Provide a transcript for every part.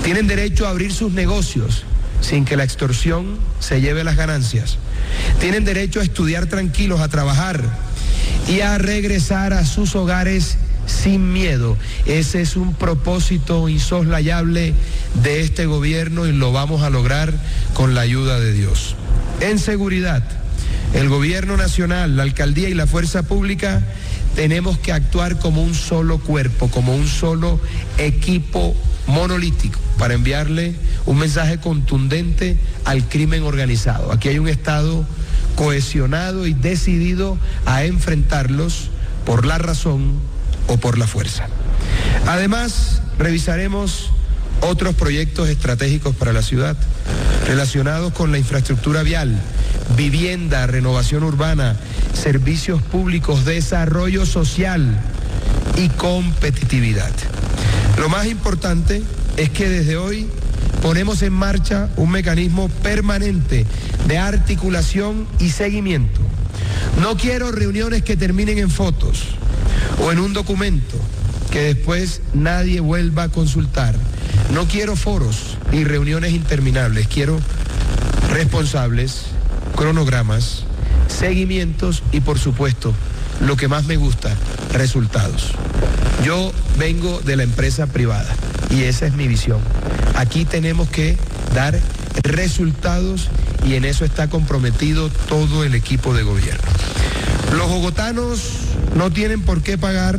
Tienen derecho a abrir sus negocios sin que la extorsión se lleve las ganancias. Tienen derecho a estudiar tranquilos, a trabajar y a regresar a sus hogares sin miedo. Ese es un propósito insoslayable de este gobierno y lo vamos a lograr con la ayuda de Dios. En seguridad, el gobierno nacional, la alcaldía y la fuerza pública tenemos que actuar como un solo cuerpo, como un solo equipo monolítico para enviarle un mensaje contundente al crimen organizado. Aquí hay un Estado cohesionado y decidido a enfrentarlos por la razón o por la fuerza. Además, revisaremos otros proyectos estratégicos para la ciudad relacionados con la infraestructura vial, vivienda, renovación urbana, servicios públicos, desarrollo social y competitividad. Lo más importante es que desde hoy ponemos en marcha un mecanismo permanente de articulación y seguimiento. No quiero reuniones que terminen en fotos o en un documento que después nadie vuelva a consultar. No quiero foros y reuniones interminables. Quiero responsables, cronogramas, seguimientos y, por supuesto, lo que más me gusta, resultados. Yo vengo de la empresa privada y esa es mi visión. Aquí tenemos que dar resultados y en eso está comprometido todo el equipo de gobierno. Los bogotanos no tienen por qué pagar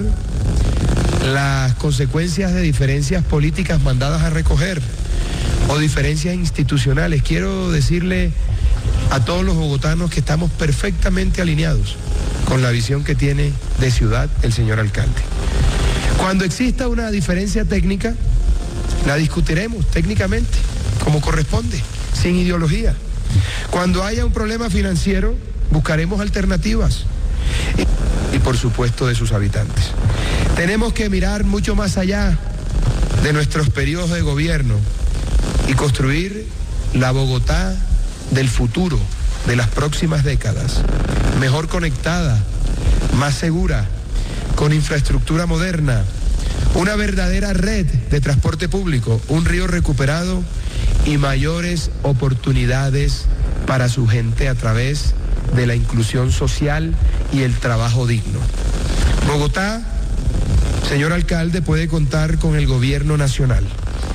las consecuencias de diferencias políticas mandadas a recoger o diferencias institucionales. Quiero decirle a todos los bogotanos que estamos perfectamente alineados con la visión que tiene de ciudad el señor alcalde. Cuando exista una diferencia técnica, la discutiremos técnicamente, como corresponde, sin ideología. Cuando haya un problema financiero, buscaremos alternativas y por supuesto de sus habitantes. Tenemos que mirar mucho más allá de nuestros periodos de gobierno y construir la Bogotá del futuro, de las próximas décadas, mejor conectada, más segura, con infraestructura moderna, una verdadera red de transporte público, un río recuperado y mayores oportunidades para su gente a través de la inclusión social y el trabajo digno. Bogotá, señor alcalde, puede contar con el gobierno nacional.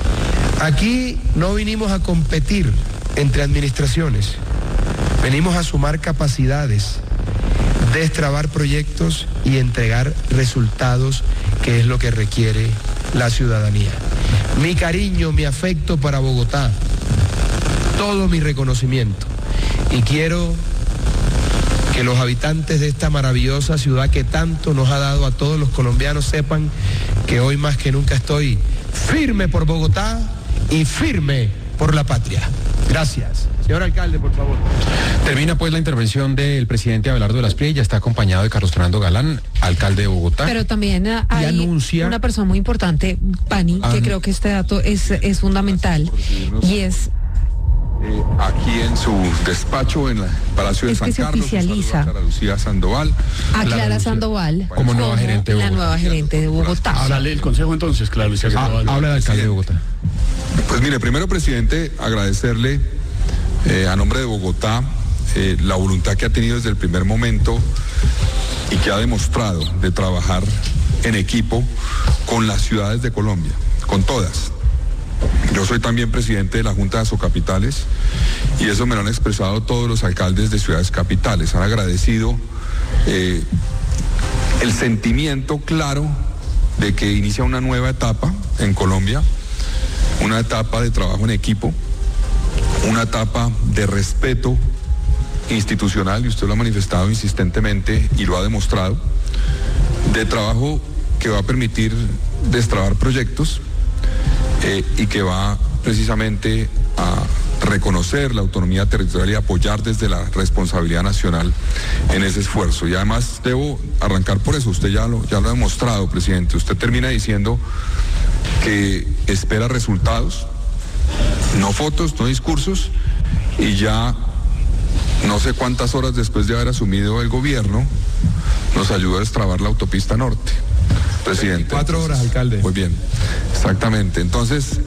Aquí no vinimos a competir entre administraciones, venimos a sumar capacidades, destrabar proyectos y entregar resultados, que es lo que requiere la ciudadanía. Mi cariño, mi afecto para Bogotá, todo mi reconocimiento. Y quiero que los habitantes de esta maravillosa ciudad que tanto nos ha dado a todos los colombianos sepan que hoy más que nunca estoy firme por Bogotá y firme por la patria. Gracias. Señor alcalde, por favor. Termina pues la intervención del presidente Abelardo de las Prie, ya está acompañado de Carlos Fernando Galán, alcalde de Bogotá. Pero también hay una persona muy importante, Pani, que creo que este dato es fundamental, y es... aquí en su despacho en el Palacio de San Carlos, oficializa a Lucía Sandoval. A Clara Sandoval como nueva gerente de Bogotá. La nueva gerente de Bogotá. Háblale el consejo entonces, Clara Lucía Sandoval. Habla del alcalde de Bogotá. Pues mire, primero, presidente, agradecerle a nombre de Bogotá la voluntad que ha tenido desde el primer momento y que ha demostrado de trabajar en equipo con las ciudades de Colombia, con todas. Yo soy también presidente de la Junta de Asocapitales y eso me lo han expresado todos los alcaldes de ciudades capitales. Han agradecido el sentimiento claro de que inicia una nueva etapa en Colombia, una etapa de trabajo en equipo, una etapa de respeto institucional, y usted lo ha manifestado insistentemente y lo ha demostrado, de trabajo que va a permitir destrabar proyectos y que va precisamente a reconocer la autonomía territorial y apoyar desde la responsabilidad nacional en ese esfuerzo. Y además debo arrancar por eso, usted ya lo ha demostrado, presidente. Usted termina diciendo que espera resultados, no fotos, no discursos, y ya no sé cuántas horas después de haber asumido el gobierno, nos ayudó a destrabar la autopista norte, presidente. 4 horas, alcalde. Muy bien, exactamente. Entonces,